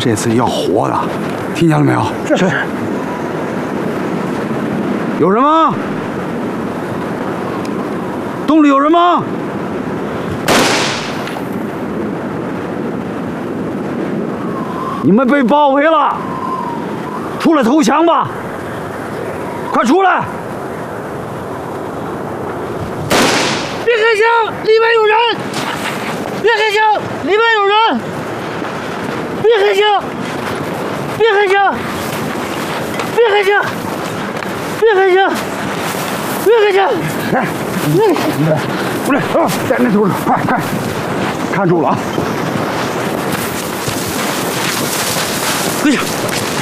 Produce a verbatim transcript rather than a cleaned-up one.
这次要活的，听见了没有？ 是。 有人吗？洞里有人吗？你们被包围了，出来投降吧！快出来！ 别开枪，里面有人！别开枪，里面有人！别开枪！别开枪！别开枪！别开枪！别开枪！ 来，过来，啊，在那头上，快快，看住了啊！ 跪下！